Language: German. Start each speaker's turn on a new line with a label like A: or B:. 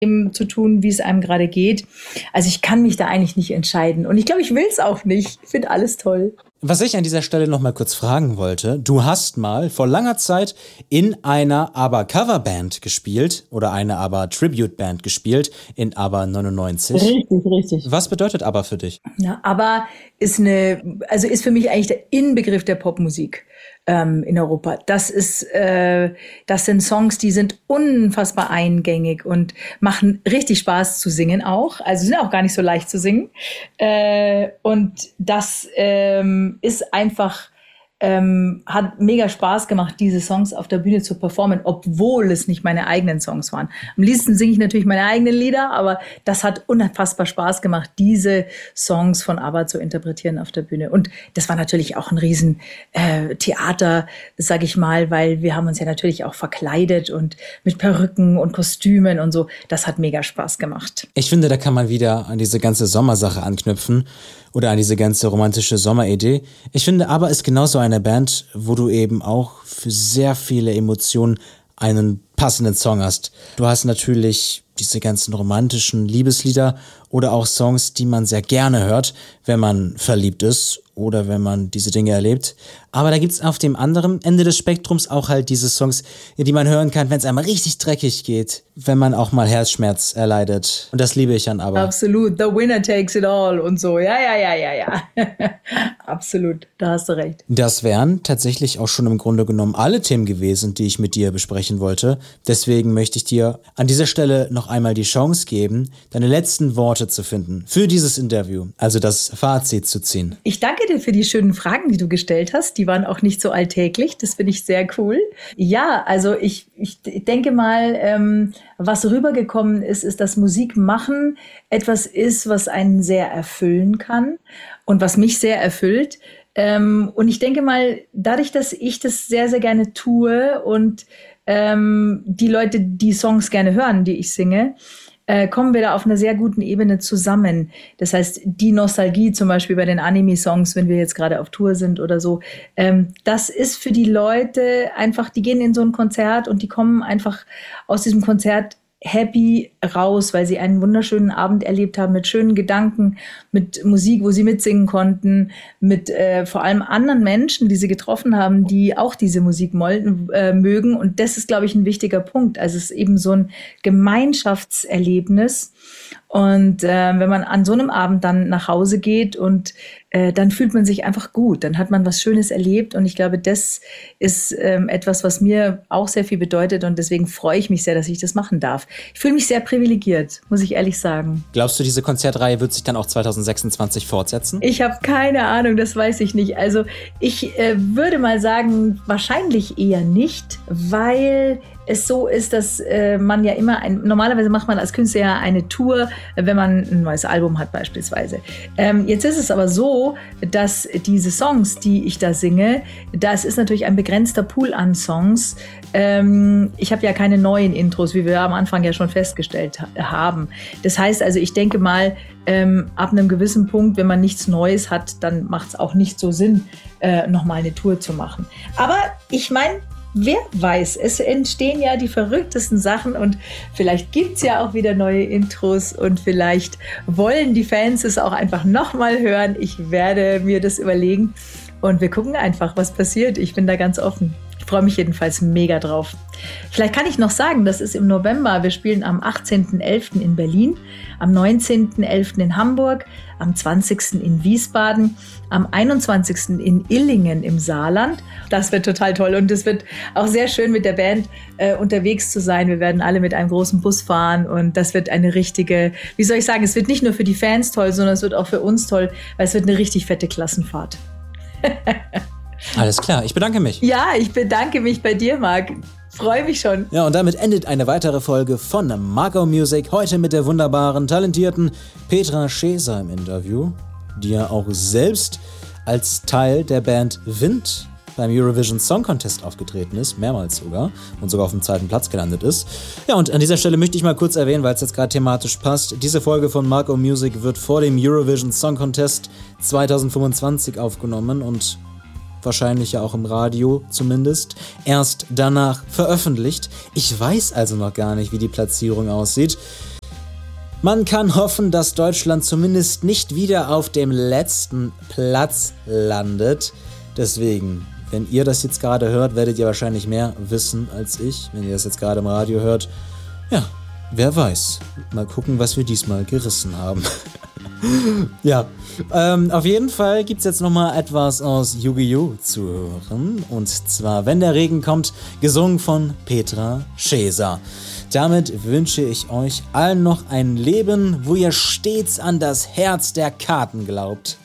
A: zu tun, wie es einem gerade geht. Also ich kann mich da eigentlich nicht entscheiden. Und ich glaube, ich will es auch nicht. Ich finde alles toll.
B: Was ich an dieser Stelle noch mal kurz fragen wollte, du hast mal vor langer Zeit in einer ABBA-Coverband gespielt oder eine ABBA-Tribute-Band gespielt in ABBA 99.
A: Richtig.
B: Was bedeutet ABBA für dich?
A: Ja, ABBA ist ist für mich eigentlich der Inbegriff der Popmusik in Europa. Das sind Songs, die sind unfassbar eingängig und machen richtig Spaß zu singen auch. Also sind auch gar nicht so leicht zu singen. Und das ist einfach hat mega Spaß gemacht, diese Songs auf der Bühne zu performen, obwohl es nicht meine eigenen Songs waren. Am liebsten singe ich natürlich meine eigenen Lieder, aber das hat unfassbar Spaß gemacht, diese Songs von ABBA zu interpretieren auf der Bühne. Und das war natürlich auch ein riesen Theater, sag ich mal, weil wir haben uns ja natürlich auch verkleidet und mit Perücken und Kostümen und so. Das hat mega Spaß gemacht.
B: Ich finde, da kann man wieder an diese ganze Sommersache anknüpfen oder an diese ganze romantische Sommeridee. Ich finde, ABBA ist genauso eine Band, wo du eben auch für sehr viele Emotionen einen passenden Song hast. Du hast natürlich diese ganzen romantischen Liebeslieder oder auch Songs, die man sehr gerne hört, wenn man verliebt ist oder wenn man diese Dinge erlebt. Aber da gibt's auf dem anderen Ende des Spektrums auch halt diese Songs, die man hören kann, wenn es einmal richtig dreckig geht, wenn man auch mal Herzschmerz erleidet. Und das liebe ich an ABBA.
A: Absolut, the winner takes it all und so. Ja. Absolut, da hast du recht.
B: Das wären tatsächlich auch schon im Grunde genommen alle Themen gewesen, die ich mit dir besprechen wollte. Deswegen möchte ich dir an dieser Stelle noch einmal die Chance geben, deine letzten Worte zu finden für dieses Interview, also das Fazit zu ziehen.
A: Ich danke dir für die schönen Fragen, die du gestellt hast. Die waren auch nicht so alltäglich. Das finde ich sehr cool. Ja, also ich denke mal, was rübergekommen ist, dass Musik machen etwas ist, was einen sehr erfüllen kann und was mich sehr erfüllt. Und ich denke mal, dadurch, dass ich das sehr, sehr gerne tue und die Leute die Songs gerne hören, die ich singe, kommen wir da auf einer sehr guten Ebene zusammen. Das heißt, die Nostalgie zum Beispiel bei den Anime-Songs, wenn wir jetzt gerade auf Tour sind oder so, das ist für die Leute einfach, die gehen in so ein Konzert und die kommen einfach aus diesem Konzert happy raus, weil sie einen wunderschönen Abend erlebt haben mit schönen Gedanken, mit Musik, wo sie mitsingen konnten, mit vor allem anderen Menschen, die sie getroffen haben, die auch diese Musik mögen. Und das ist, glaube ich, ein wichtiger Punkt. Also es ist eben so ein Gemeinschaftserlebnis. Und wenn man an so einem Abend dann nach Hause geht und dann fühlt man sich einfach gut, dann hat man was Schönes erlebt und ich glaube, das ist etwas, was mir auch sehr viel bedeutet und deswegen freue ich mich sehr, dass ich das machen darf. Ich fühle mich sehr privilegiert, muss ich ehrlich sagen.
B: Glaubst du, diese Konzertreihe wird sich dann auch 2026 fortsetzen?
A: Ich habe keine Ahnung, das weiß ich nicht. Also ich würde mal sagen, wahrscheinlich eher nicht, weil es so ist, dass man ja immer normalerweise macht man als Künstler ja eine Tour, wenn man ein neues Album hat beispielsweise. Jetzt ist es aber so, dass diese Songs, die ich da singe, das ist natürlich ein begrenzter Pool an Songs. Ich habe ja keine neuen Intros, wie wir am Anfang ja schon festgestellt haben. Das heißt also, ich denke mal, ab einem gewissen Punkt, wenn man nichts Neues hat, dann macht es auch nicht so Sinn, nochmal eine Tour zu machen. Aber ich meine, wer weiß, es entstehen ja die verrücktesten Sachen und vielleicht gibt's ja auch wieder neue Intros und vielleicht wollen die Fans es auch einfach nochmal hören. Ich werde mir das überlegen und wir gucken einfach, was passiert. Ich bin da ganz offen. Ich freue mich jedenfalls mega drauf. Vielleicht kann ich noch sagen, das ist im November. Wir spielen am 18.11. in Berlin, am 19.11. in Hamburg, am 20. in Wiesbaden, am 21. in Illingen im Saarland. Das wird total toll und es wird auch sehr schön mit der Band unterwegs zu sein. Wir werden alle mit einem großen Bus fahren und das wird eine richtige, wie soll ich sagen, es wird nicht nur für die Fans toll, sondern es wird auch für uns toll, weil es wird eine richtig fette Klassenfahrt.
B: Alles klar, ich bedanke mich.
A: Ja, ich bedanke mich bei dir, Marc. Freue mich schon.
B: Ja, und damit endet eine weitere Folge von Marco Music. Heute mit der wunderbaren, talentierten Petra Scheser im Interview, die ja auch selbst als Teil der Band Wind beim Eurovision Song Contest aufgetreten ist, mehrmals sogar, und sogar auf dem 2. Platz gelandet ist. Ja, und an dieser Stelle möchte ich mal kurz erwähnen, weil es jetzt gerade thematisch passt, diese Folge von Marco Music wird vor dem Eurovision Song Contest 2025 aufgenommen und wahrscheinlich ja auch im Radio zumindest, erst danach veröffentlicht. Ich weiß also noch gar nicht, wie die Platzierung aussieht. Man kann hoffen, dass Deutschland zumindest nicht wieder auf dem letzten Platz landet. Deswegen, wenn ihr das jetzt gerade hört, werdet ihr wahrscheinlich mehr wissen als ich. Wenn ihr das jetzt gerade im Radio hört, ja, wer weiß. Mal gucken, was wir diesmal gerissen haben. Ja, auf jeden Fall gibt es jetzt nochmal etwas aus Yu-Gi-Oh! Zu hören. Und zwar Wenn der Regen kommt, gesungen von Petra Scheser. Damit wünsche ich euch allen noch ein Leben, wo ihr stets an das Herz der Karten glaubt.